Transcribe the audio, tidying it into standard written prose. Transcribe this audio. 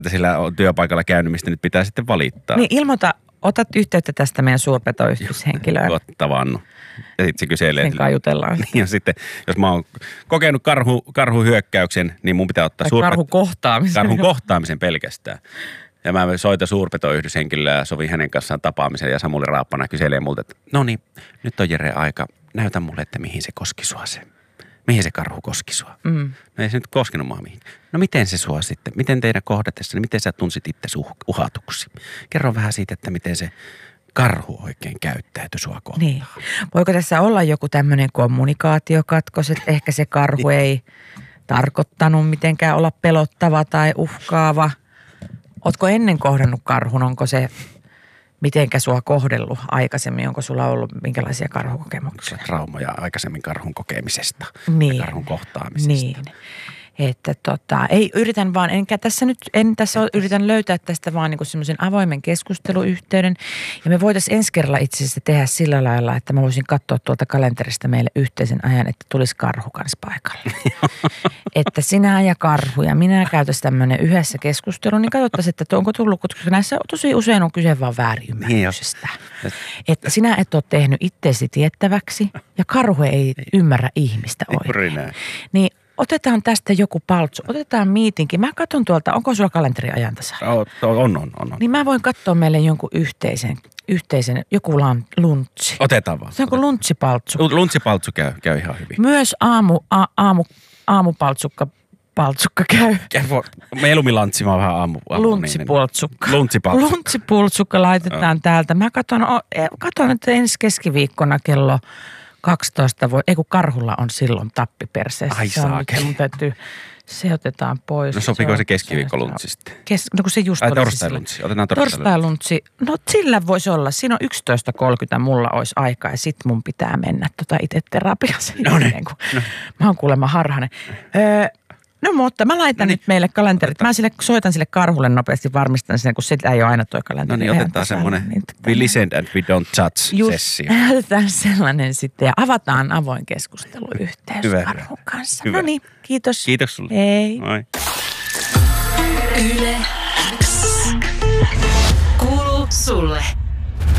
sillä on työpaikalla käynyt, mistä nyt pitää sitten valittaa. Niin otat yhteyttä tästä meidän suurpetoyhdyshenkilöön. Totta vannu. Ja sitten se kyselee. Sen kai jutellaan. Niin ja sitten, jos mä oon kokenut karhuhyökkäyksen, niin mun pitää ottaa karhun kohtaamisen pelkästään. Ja mä soitan suurpetoyhdyshenkilöä ja sovin hänen kanssaan tapaamisen ja Samuli Raappana kyselee multa, että no niin, nyt on Jere aika. Näytä mulle, että mihin se koski sua se. Mihin se karhu koski sua? No ei se nyt koskenut mua mihin. No miten se sua sitten? Miten teidän kohdatessa, niin miten sä tunsit itsesi uhatuksi? Kerro vähän siitä, että miten se karhu oikein käyttäytyi sua kohtaan. Niin. Voiko tässä olla joku tämmöinen kommunikaatiokatkos, että ehkä se karhu ei tarkoittanut mitenkään olla pelottava tai uhkaava? Ootko ennen kohdannut karhun? Onko se mitenkä sua kohdellut aikaisemmin? Onko sulla ollut minkälaisia karhukokemuksia? Traumoja aikaisemmin karhun kokemisesta niin. Ja karhun kohtaamisesta. Niin. Että yritän löytää tästä vaan niinku semmoisen avoimen keskusteluyhteyden. Ja me voitaisiin ensi kerralla itse asiassa tehdä sillä lailla, että mä voisin katsoa tuolta kalenterista meille yhteisen ajan, että tulisi karhu kanssa paikalle. Että sinä ja karhu ja minä käytäisiin tämmöinen yhdessä keskustelu, niin katsottaisiin, että onko tullut, koska näissä tosi usein on kyse vaan väärinymmärryksestä. Että sinä et ole tehnyt itseesi tiettäväksi ja karhu ei ymmärrä ihmistä oikein. Niin otetaan tästä joku paltsu. Otetaan miitinki. Mä katson tuolta, onko sulla kalenteri ajantasalla? On. Niin mä voin katsoa meille jonkun yhteisen joku luntsi. Otetaan vaan. Se on kuin luntsipaltsu. Luntsipaltsu käy ihan hyvin. Myös aamupaltsukka käy. Mieluummin mä vähän aamu. Luntsipultsukka. Luntsipaltsukka laitetaan täältä. Mä katson, että ensi keskiviikkona kello 12 kun karhulla on silloin tappi perseessä. Ai saakeli. Mun täytyy, se otetaan pois. No sopiiko se keskiviikkoluntsi sitten? No kun se just oli torstailuntsi. Otetaan torstailuntsi. No sillä voisi olla. Siinä on 11.30 mulla olisi aikaa ja sit mun pitää mennä itse terapiassa. No niin. Mä oon kuulemma harhainen. No mutta mä laitan nyt meille kalenterit. Mä soitan sille karhulle nopeasti, varmistan sen, kun sitä ei ole aina toi kalenteri. No niin, otetaan semmoinen we listen and we don't judge-sessio. Otetaan sellainen sitten ja avataan avoin keskusteluyhteys karhun kanssa. No niin, kiitos. Kiitos sulle. Hei. Moi. Yle X. Kuuluu sulle.